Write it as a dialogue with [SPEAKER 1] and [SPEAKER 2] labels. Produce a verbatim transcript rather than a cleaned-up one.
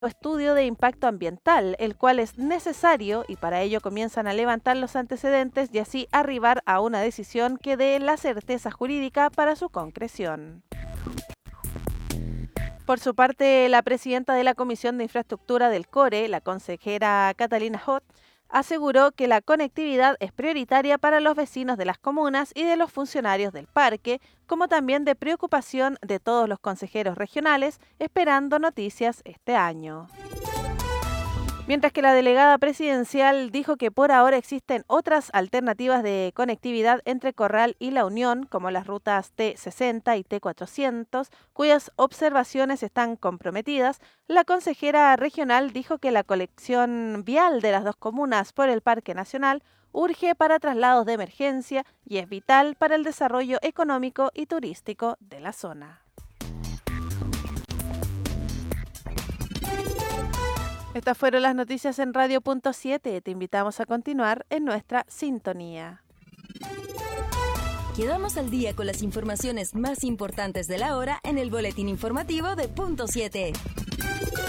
[SPEAKER 1] estudio de impacto ambiental, el cual es necesario y para ello comienzan a levantar los antecedentes y así arribar a una decisión que dé la certeza jurídica para su concreción. Por su parte, la presidenta de la Comisión de Infraestructura del CORE, la consejera Catalina Hot, aseguró que la conectividad es prioritaria para los vecinos de las comunas y de los funcionarios del parque, como también de preocupación de todos los consejeros regionales, esperando noticias este año. Mientras que la delegada presidencial dijo que por ahora existen otras alternativas de conectividad entre Corral y La Unión, como las rutas T sesenta y T cuatrocientos, cuyas observaciones están comprometidas, la consejera regional dijo que la conexión vial de las dos comunas por el Parque Nacional urge para traslados de emergencia y es vital para el desarrollo económico y turístico de la zona. Estas fueron las noticias en Radio Punto siete. Te invitamos a continuar en nuestra sintonía.
[SPEAKER 2] Quedamos al día con las informaciones más importantes de la hora en el boletín informativo de Punto siete.